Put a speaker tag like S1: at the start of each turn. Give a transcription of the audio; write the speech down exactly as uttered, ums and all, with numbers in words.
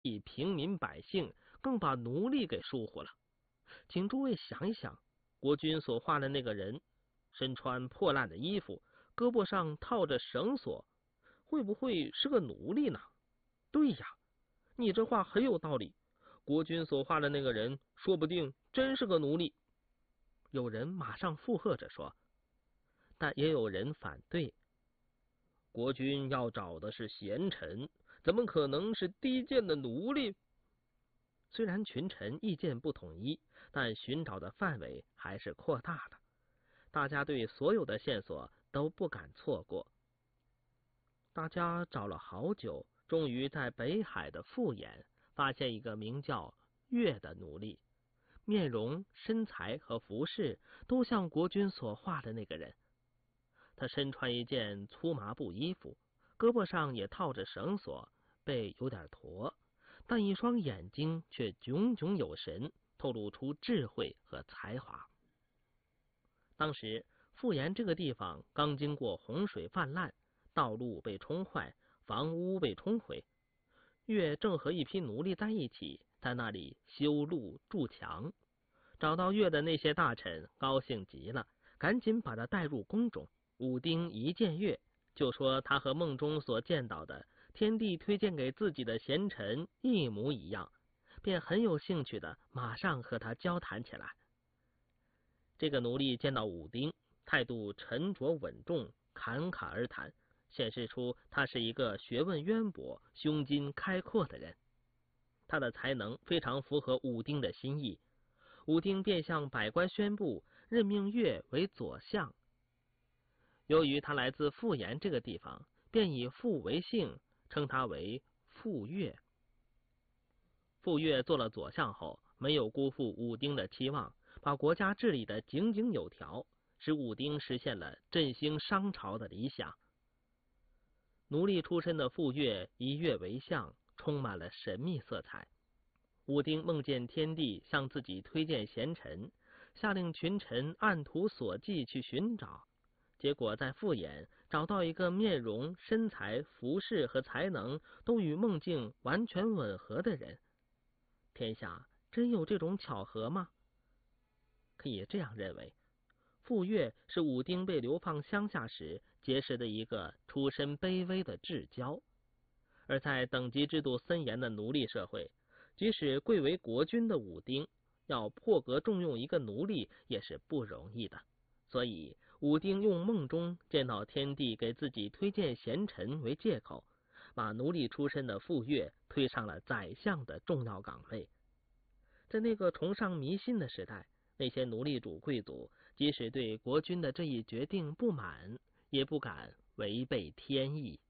S1: 平民百姓，更把奴隶给疏忽了。请诸位想一想，国君所画的那个人，身穿破烂的衣服，胳膊上套着绳索，会不会是个奴隶呢？对呀，你这话很有道理。国君所画的那个人，说不定真是个奴隶。有人马上附和着说，但也有人反对。国君要找的是贤臣，怎么可能是低贱的奴隶？虽然群臣意见不统一，但寻找的范围还是扩大了。大家对所有的线索都不敢错过。大家找了好久，终于在北海的富野发现一个名叫月的奴隶，面容、身材和服饰都像国君所画的那个人。他身穿一件粗麻布衣服，胳膊上也套着绳索，背有点驼，但一双眼睛却炯炯有神，透露出智慧和才华。当时富岩这个地方刚经过洪水泛滥，道路被冲坏，房屋被冲毁。月正和一批奴隶在一起，在那里修路筑墙。找到月的那些大臣高兴极了，赶紧把他带入宫中。武丁一见月，就说他和梦中所见到的天帝推荐给自己的贤臣一模一样，便很有兴趣的马上和他交谈起来。这个奴隶见到武丁，态度沉着稳重，侃侃而谈，显示出他是一个学问渊博、胸襟开阔的人。他的才能非常符合武丁的心意，武丁便向百官宣布任命月为左相。由于他来自富岩这个地方，便以富为姓，称他为富月。富月做了左相后，没有辜负武丁的期望，把国家治理得井井有条，使武丁实现了振兴商朝的理想。奴隶出身的富月以月为相，充满了神秘色彩。武丁梦见天帝向自己推荐贤臣，下令群臣按图索骥去寻找。结果在富野找到一个面容、身材、服饰和才能都与梦境完全吻合的人。天下真有这种巧合吗？可以这样认为，傅说是武丁被流放乡下时结识的一个出身卑微的至交。而在等级制度森严的奴隶社会，即使贵为国君的武丁，要破格重用一个奴隶也是不容易的。所以武丁用梦中见到天帝给自己推荐贤臣为借口，把奴隶出身的傅说推上了宰相的重要岗位。在那个崇尚迷信的时代，那些奴隶主贵族即使对国君的这一决定不满，也不敢违背天意。